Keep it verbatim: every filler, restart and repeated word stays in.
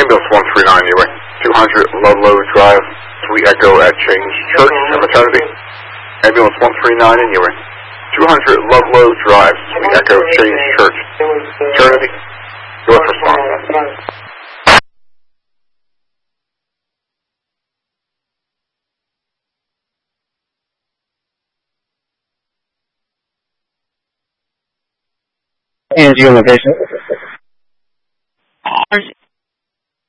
Ambulance one three nine, anyway. two hundred Ludlow Drive, Sweet Echo at Change Church and Maternity. Ambulance one three nine, anyway. two hundred Ludlow Drive, Sweet Echo, Change Church, Maternity. North response. Angie on the patient.